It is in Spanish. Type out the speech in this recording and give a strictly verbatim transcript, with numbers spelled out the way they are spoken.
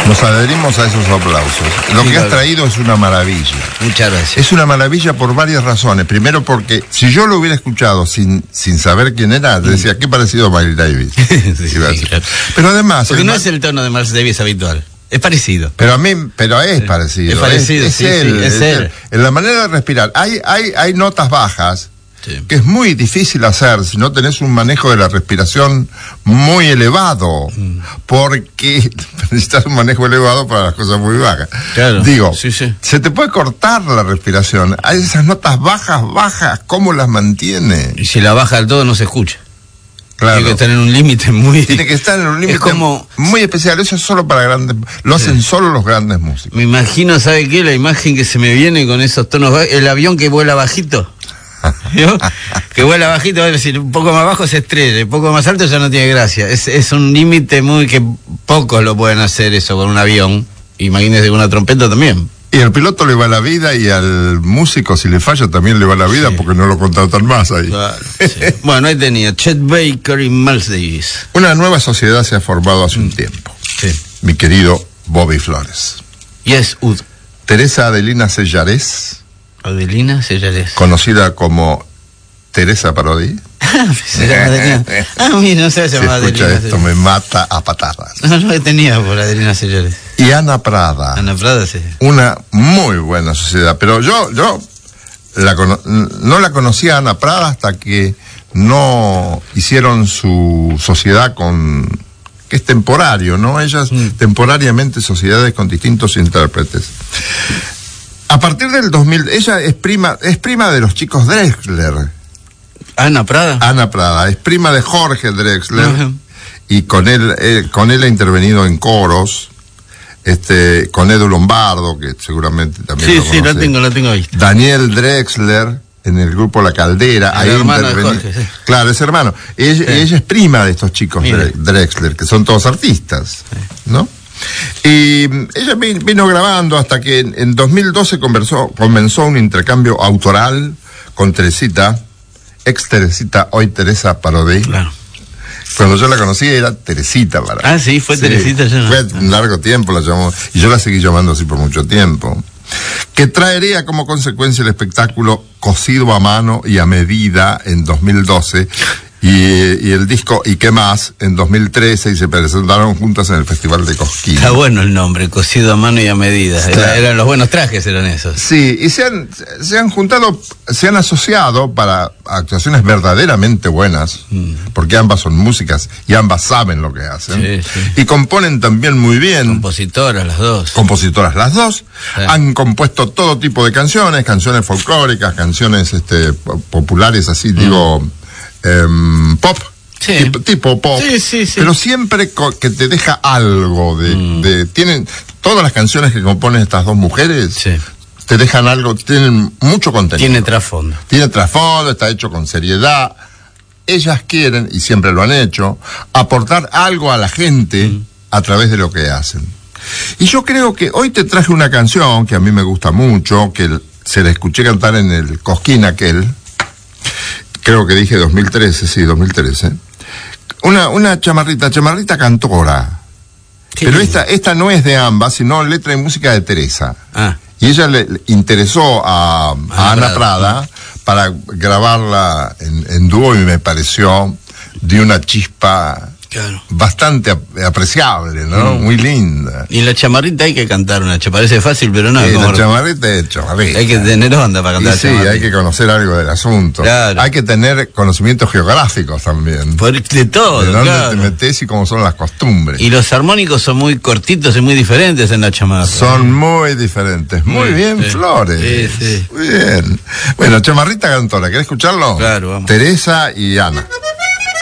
Nos adherimos a esos aplausos. Lo Sí, que claro. has traído es una maravilla. Muchas gracias. Es una maravilla por varias razones. Primero porque si yo lo hubiera escuchado sin, sin saber quién era, te decía, qué parecido a Miles Davis. Sí, Iba a sí, decir. claro. Pero además... Porque el no ma- es el tono de Miles Davis habitual. Es parecido. Pero a mí, pero es parecido. Es parecido, es, sí, es él, sí, es él. En la manera de respirar. Hay, hay, hay notas bajas Sí. que es muy difícil hacer si no tenés un manejo de la respiración muy elevado, Mm. porque necesitas un manejo elevado para las cosas muy bajas. Claro, Digo, sí, sí. se te puede cortar la respiración. Hay esas notas bajas, bajas, ¿cómo las mantiene? Y si la baja del todo no se escucha. Claro. Tiene que estar en un límite muy... Tiene que estar en un límite Es como... muy especial. Eso es solo para grandes, lo hacen solo los grandes músicos. Me imagino, ¿sabe qué? La imagen que se me viene con esos tonos bajos, el avión que vuela bajito. ¿Vio? Que vuela bajito, es decir, un poco más bajo se estrella, un poco más alto ya no tiene gracia. Es, es un límite muy que pocos lo pueden hacer eso con un avión. Imagínese con una trompeta también. Y al piloto le va la vida y al músico, si le falla, también le va la vida Sí. porque no lo contratan más ahí. Claro, sí. Bueno, ahí tenía Chet Baker y Miles Davis. Una nueva sociedad se ha formado hace un tiempo. Sí. Mi querido Bobby Flores. Yes, Ud. Teresa Adelina Sellarés, Adelina Sellarés. conocida como Teresa Parodi. Se llama Adelina. Ah, mira, no se Si llama escucha Adelina esto, me mata a patadas. No, no tenía por Adelina Sellarés. Y Ana Prada. Ana Prada, sí. Una muy buena sociedad. Pero yo, yo la cono- no la conocía a Ana Prada hasta que no hicieron su sociedad con, que es temporario, ¿no? Ellas Mm. temporariamente sociedades con distintos intérpretes. A partir del dos mil, ella es prima, es prima de los chicos Drexler. Ana Prada. Ana Prada, es prima de Jorge Drexler. Ajá. Y con él, eh, con él ha intervenido en coros, este, con Edu Lombardo, que seguramente también Sí, lo sí, la conoce. tengo, la tengo ahí. Daniel Drexler, en el grupo La Caldera. El ahí hermano de interveni- Jorge, sí. Claro, es hermano. Ella, Sí. ella es prima de estos chicos Mira. Dre- Drexler, que son todos artistas, ¿no? Y mm, ella vi- vino grabando hasta que en, en dos mil doce conversó, comenzó un intercambio autoral con Teresita, ex Teresita, hoy Teresa Parodi. Claro. Cuando yo la conocí era Teresita Parodi. Ah, sí, fue Teresita ya. Fue un largo tiempo la llamó, y yo la seguí llamando así por mucho tiempo. Que traería como consecuencia el espectáculo Cosido a Mano y a Medida en dos mil doce, y, y el disco ¿Y qué más? En dos mil trece, y se presentaron juntas en el Festival de Cosquín. Está bueno el nombre, cocido a mano y a medida. Era- Claro. eran los buenos trajes, eran esos. Sí, y se han, se han juntado, se han asociado para actuaciones verdaderamente buenas, Mm. porque ambas son músicas y ambas saben lo que hacen, Sí, sí. y componen también muy bien. Compositoras las dos. Compositoras las dos, Sí. han compuesto todo tipo de canciones, canciones folclóricas, canciones este, po- populares, así digo, em, pop, Sí. tipo, tipo pop, Sí, sí, sí. pero siempre co- que te deja algo de, Mm. de- tienen, todas las canciones que componen estas dos mujeres, Sí. te dejan algo, tienen mucho contenido. Tiene trasfondo. Tiene trasfondo, está hecho con seriedad. Ellas quieren, y siempre lo han hecho, aportar algo a la gente Mm. a través de lo que hacen. Y yo creo que hoy te traje una canción que a mí me gusta mucho, que l- se la escuché cantar en el Cosquín aquel, creo que dije dos mil trece, sí, dos mil trece. Una, una chamarrita, chamarrita cantora. Qué Pero lindo. esta, esta no es de ambas, sino letra y música de Teresa. Ah, Y ella le, le interesó a, a Ana Ana Prada. Prada para grabarla en, en dúo, y me pareció de una chispa claro. bastante ap- apreciable, ¿no? Mm. Muy linda. Y la chamarrita hay que cantar una, cha- parece fácil, pero no. Eh, como- la chamarrita es chamarrita. hay que tener onda para Y cantar sí, chamarrita. hay que conocer algo del asunto. Claro. Hay que tener conocimientos geográficos también. Por- de todo, de dónde claro. te metes y cómo son las costumbres. Y los armónicos son muy cortitos y muy diferentes en la chamarra. Son muy diferentes. Muy Sí, bien, sí. Flores. Sí, sí. Muy bien. Bueno, chamarrita cantora, ¿querés escucharlo? Claro, vamos. Teresa y Ana.